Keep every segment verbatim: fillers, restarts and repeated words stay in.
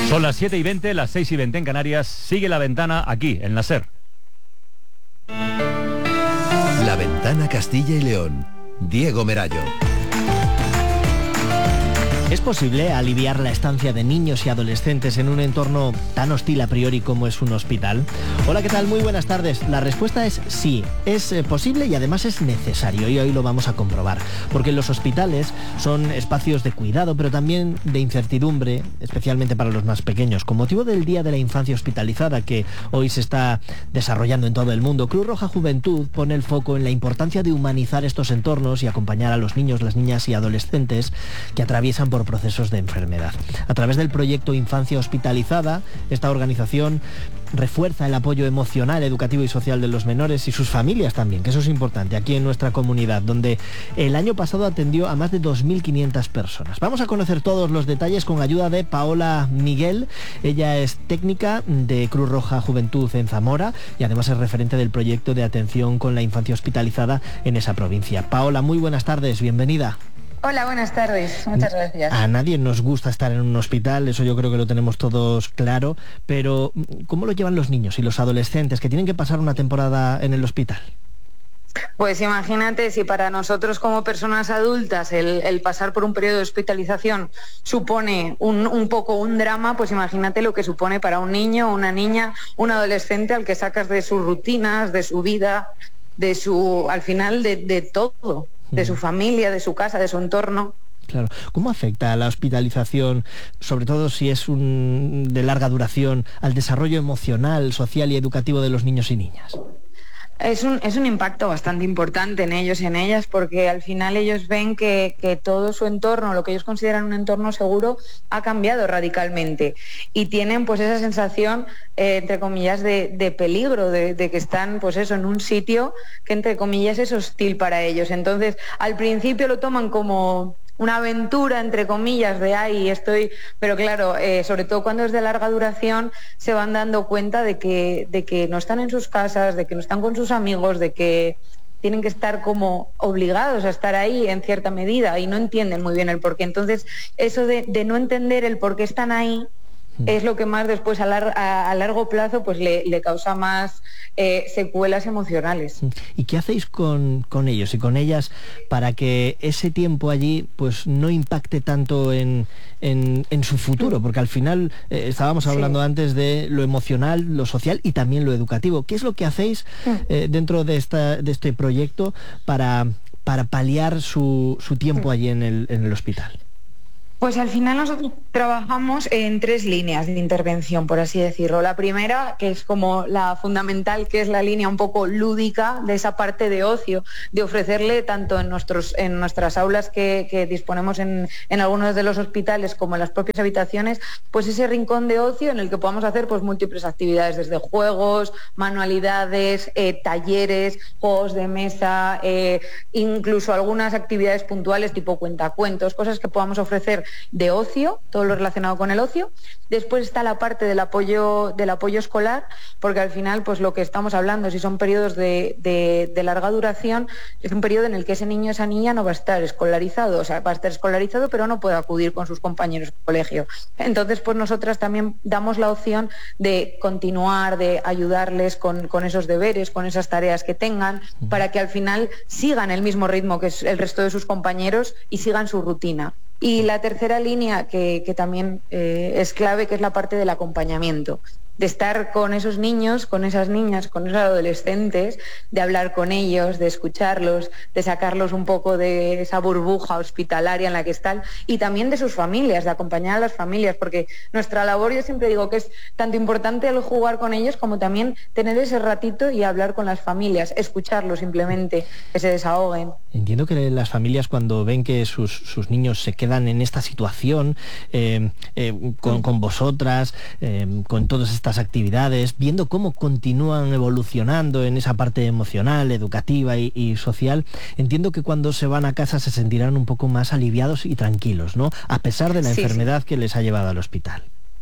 Son las siete y veinte, las seis y veinte en Canarias. Sigue La Ventana aquí, en la SER. La Ventana Castilla y León. Diego Merayo. ¿Es posible aliviar la estancia de niños y adolescentes en un entorno tan hostil a priori como es un hospital? Hola, ¿qué tal? Muy buenas tardes. La respuesta es sí, es posible y además es necesario, y hoy lo vamos a comprobar. Porque los hospitales son espacios de cuidado, pero también de incertidumbre, especialmente para los más pequeños. Con motivo del Día de la Infancia Hospitalizada, que hoy se está desarrollando en todo el mundo, Cruz Roja Juventud pone el foco en la importancia de humanizar estos entornos y acompañar a los niños, las niñas y adolescentes que atraviesan por por procesos de enfermedad. A través del proyecto Infancia Hospitalizada, esta organización refuerza el apoyo emocional, educativo y social de los menores y sus familias también, que eso es importante, aquí en nuestra comunidad, donde el año pasado atendió a más de dos mil quinientas personas. Vamos a conocer todos los detalles con ayuda de Paola Miguel. Ella es técnica de Cruz Roja Juventud en Zamora y además es referente del proyecto de atención con la infancia hospitalizada en esa provincia. Paola, muy buenas tardes, bienvenida. Hola, buenas tardes. Muchas gracias. A nadie nos gusta estar en un hospital, eso yo creo que lo tenemos todos claro, pero ¿cómo lo llevan los niños y los adolescentes que tienen que pasar una temporada en el hospital? Pues imagínate, si para nosotros como personas adultas el, el pasar por un periodo de hospitalización supone un, un poco un drama, pues imagínate lo que supone para un niño, una niña, un adolescente al que sacas de sus rutinas, de su vida, de su, al final de, de todo. De su familia, de su casa, de su entorno. Claro. ¿Cómo afecta la hospitalización, sobre todo si es un de larga duración, al desarrollo emocional, social y educativo de los niños y niñas? Es un, es un impacto bastante importante en ellos y en ellas, porque al final ellos ven que, que todo su entorno, lo que ellos consideran un entorno seguro, ha cambiado radicalmente y tienen pues esa sensación, eh, entre comillas, de, de peligro, de, de que están pues eso, en un sitio que entre comillas es hostil para ellos. Entonces, al principio lo toman como una aventura, entre comillas, de ahí estoy, pero claro, eh, sobre todo cuando es de larga duración, se van dando cuenta de que, de que no están en sus casas, de que no están con sus amigos, de que tienen que estar como obligados a estar ahí en cierta medida y no entienden muy bien el porqué. Entonces, eso de, de no entender el por qué están ahí es lo que más después a, lar a, a largo plazo pues le, le causa más eh, secuelas emocionales. ¿Y qué hacéis con, con ellos y con ellas para que ese tiempo allí pues no impacte tanto en, en, en su futuro? Porque al final eh, estábamos hablando sí. antes de lo emocional, lo social y también lo educativo. ¿Qué es lo que hacéis eh, dentro de, esta, de este proyecto para, para paliar su, su tiempo allí en el, en el hospital? Pues al final nosotros trabajamos en tres líneas de intervención, por así decirlo. La primera, que es como la fundamental, que es la línea un poco lúdica de esa parte de ocio, de ofrecerle tanto en, nuestros, en nuestras aulas que, que disponemos en, en algunos de los hospitales como en las propias habitaciones, pues ese rincón de ocio en el que podamos hacer pues múltiples actividades, desde juegos, manualidades, eh, talleres, juegos de mesa, eh, incluso algunas actividades puntuales tipo cuentacuentos, cosas que podamos ofrecer de ocio, todo lo relacionado con el ocio. Después está la parte del apoyo del apoyo escolar, porque al final pues lo que estamos hablando, si son periodos de, de, de larga duración, es un periodo en el que ese niño o esa niña no va a estar escolarizado, o sea, va a estar escolarizado pero no puede acudir con sus compañeros al colegio. Entonces pues nosotras también damos la opción de continuar, de ayudarles con, con esos deberes, con esas tareas que tengan, para que al final sigan el mismo ritmo que el resto de sus compañeros y sigan su rutina. Y la tercera línea, que, que también eh, es clave, que es la parte del acompañamiento, de estar con esos niños, con esas niñas, con esos adolescentes, de hablar con ellos, de escucharlos, de sacarlos un poco de esa burbuja hospitalaria en la que están, y también de sus familias, de acompañar a las familias, porque nuestra labor, yo siempre digo que es tanto importante el jugar con ellos como también tener ese ratito y hablar con las familias, escucharlos simplemente, que se desahoguen. Entiendo que las familias, cuando ven que sus, sus niños se quedan en esta situación, eh, eh, con, con vosotras, eh, con todas estas actividades, viendo cómo continúan evolucionando en esa parte emocional, educativa y, y social, entiendo que cuando se van a casa se sentirán un poco más aliviados y tranquilos, ¿no? A pesar de la sí, enfermedad sí. que les ha llevado al hospital.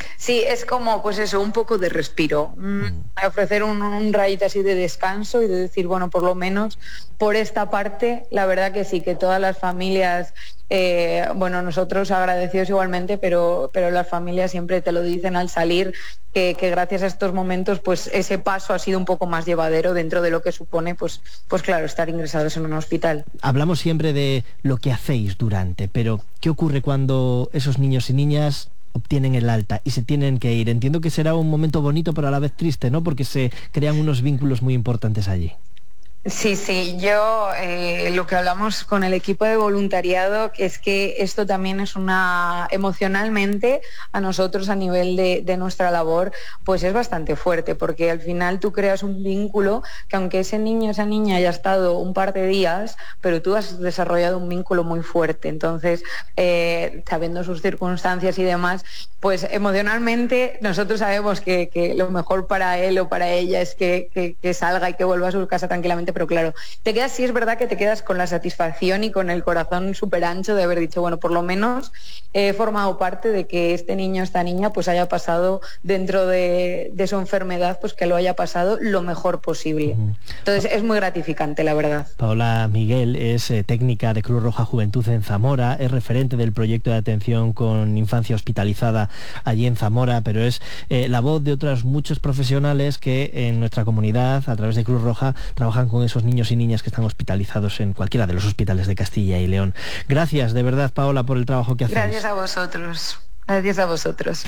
Sí, es como, pues eso, un poco de respiro, mm. ofrecer un, un rayito así de descanso y de decir, bueno, por lo menos por esta parte, la verdad que sí, que todas las familias, eh, bueno, nosotros agradecidos igualmente, pero, pero las familias siempre te lo dicen al salir, que, que gracias a estos momentos, pues ese paso ha sido un poco más llevadero dentro de lo que supone, pues, pues claro, estar ingresados en un hospital. Hablamos siempre de lo que hacéis durante, pero ¿qué ocurre cuando esos niños y niñas obtienen el alta y se tienen que ir? Entiendo que será un momento bonito pero a la vez triste, ¿no? Porque se crean unos vínculos muy importantes allí. Sí, sí, yo eh, lo que hablamos con el equipo de voluntariado es que esto también es una, emocionalmente a nosotros a nivel de, de nuestra labor, pues es bastante fuerte, porque al final tú creas un vínculo que aunque ese niño, esa niña haya estado un par de días, pero tú has desarrollado un vínculo muy fuerte, entonces eh, sabiendo sus circunstancias y demás, pues emocionalmente nosotros sabemos que, que lo mejor para él o para ella es que, que, que salga y que vuelva a su casa tranquilamente, pero claro, te quedas, sí es verdad que te quedas con la satisfacción y con el corazón súper ancho de haber dicho, bueno, por lo menos he formado parte de que este niño, esta niña, pues haya pasado dentro de, de su enfermedad, pues que lo haya pasado lo mejor posible. Entonces es muy gratificante, la verdad. Paola Miguel es eh, técnica de Cruz Roja Juventud en Zamora, es referente del proyecto de atención con infancia hospitalizada allí en Zamora, pero es eh, la voz de otros muchos profesionales que en nuestra comunidad, a través de Cruz Roja, trabajan con esos niños y niñas que están hospitalizados en cualquiera de los hospitales de Castilla y León. Gracias, de verdad, Paola, por el trabajo que hacéis. Gracias a vosotros. Gracias a vosotros.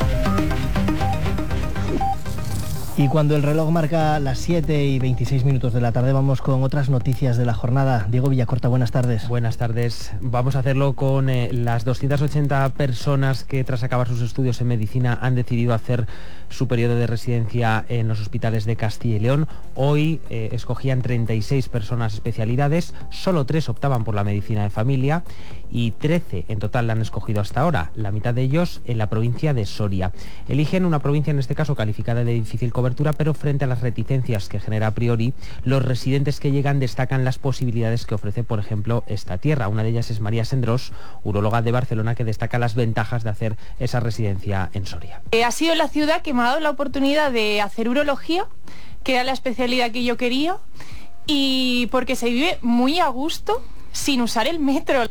Y cuando el reloj marca las siete y veintiséis minutos de la tarde, vamos con otras noticias de la jornada. Diego Villacorta, buenas tardes. Buenas tardes. Vamos a hacerlo con eh, las doscientas ochenta personas que tras acabar sus estudios en medicina han decidido hacer su periodo de residencia en los hospitales de Castilla y León. Hoy eh, escogían treinta y seis personas especialidades, solo tres optaban por la medicina de familia y trece en total la han escogido hasta ahora, la mitad de ellos en la provincia de Soria. Eligen una provincia en este caso calificada de difícil cobertura, pero frente a las reticencias que genera a priori, los residentes que llegan destacan las posibilidades que ofrece, por ejemplo, esta tierra. Una de ellas es María Sendrós, uróloga de Barcelona, que destaca las ventajas de hacer esa residencia en Soria. Eh, ha sido la ciudad que me ha dado la oportunidad de hacer urología, que era la especialidad que yo quería, y porque se vive muy a gusto sin usar el metro.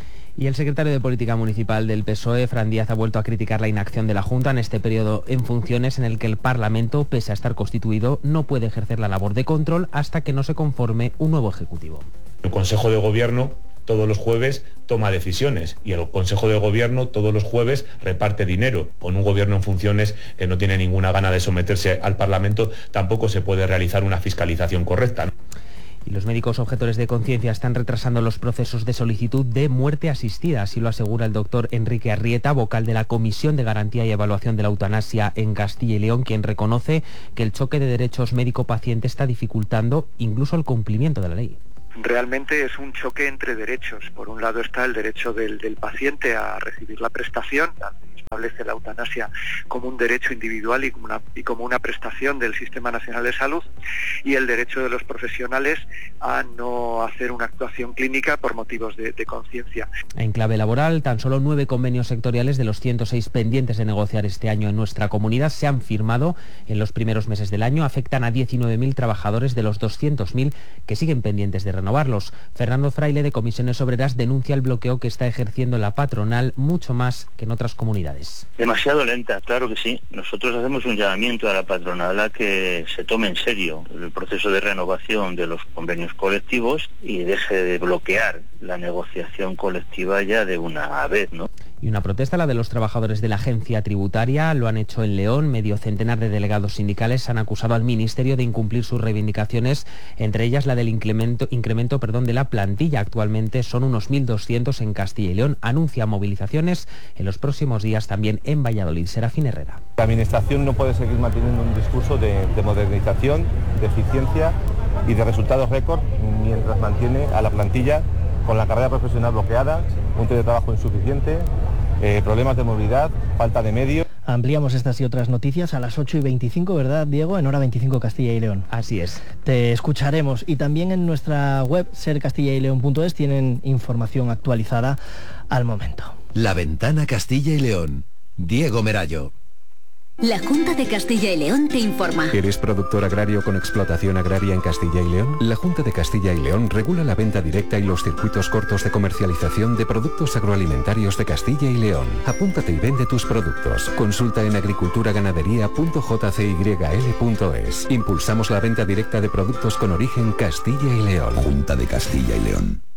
Y el secretario de Política Municipal del P S O E, Fran Díaz, ha vuelto a criticar la inacción de la Junta en este periodo en funciones en el que el Parlamento, pese a estar constituido, no puede ejercer la labor de control hasta que no se conforme un nuevo Ejecutivo. El Consejo de Gobierno todos los jueves toma decisiones y el Consejo de Gobierno todos los jueves reparte dinero. Con un gobierno en funciones que no tiene ninguna gana de someterse al Parlamento, tampoco se puede realizar una fiscalización correcta, ¿no? Y los médicos objetores de conciencia están retrasando los procesos de solicitud de muerte asistida, así lo asegura el doctor Enrique Arrieta, vocal de la Comisión de Garantía y Evaluación de la Eutanasia en Castilla y León, quien reconoce que el choque de derechos médico-paciente está dificultando incluso el cumplimiento de la ley. Realmente es un choque entre derechos. Por un lado está el derecho del, del paciente a recibir la prestación, establece la eutanasia como un derecho individual y como, una, y como una prestación del Sistema Nacional de Salud, y el derecho de los profesionales a no hacer una actuación clínica por motivos de, de conciencia. En clave laboral, tan solo nueve convenios sectoriales de los ciento seis pendientes de negociar este año en nuestra comunidad se han firmado en los primeros meses del año. Afectan a diecinueve mil trabajadores de los doscientos mil que siguen pendientes de renovarlos. Fernando Fraile, de Comisiones Obreras, denuncia el bloqueo que está ejerciendo la patronal mucho más que en otras comunidades. Demasiado lenta, claro que sí. Nosotros hacemos un llamamiento a la patronal a que se tome en serio el proceso de renovación de los convenios colectivos y deje de bloquear la negociación colectiva ya de una vez, ¿no? Y una protesta, la de los trabajadores de la agencia tributaria, lo han hecho en León. Medio centenar de delegados sindicales han acusado al Ministerio de incumplir sus reivindicaciones, entre ellas la del incremento, incremento perdón, de la plantilla. Actualmente son unos mil doscientos en Castilla y León. Anuncia movilizaciones en los próximos días también en Valladolid. Serafín Herrera. La Administración no puede seguir manteniendo un discurso de, de modernización, de eficiencia y de resultados récord mientras mantiene a la plantilla con la carrera profesional bloqueada, un teletrabajo insuficiente, eh, problemas de movilidad, falta de medios. Ampliamos estas y otras noticias a las ocho y veinticinco, ¿verdad, Diego? En hora veinticinco Castilla y León. Así es. Te escucharemos. Y también en nuestra web, ser castilla y león punto es, tienen información actualizada al momento. La Ventana Castilla y León. Diego Merallo. La Junta de Castilla y León te informa. ¿Eres productor agrario con explotación agraria en Castilla y León? La Junta de Castilla y León regula la venta directa y los circuitos cortos de comercialización de productos agroalimentarios de Castilla y León. Apúntate y vende tus productos. Consulta en agriculturaganadería punto j c y l punto es. Impulsamos la venta directa de productos con origen Castilla y León. Junta de Castilla y León.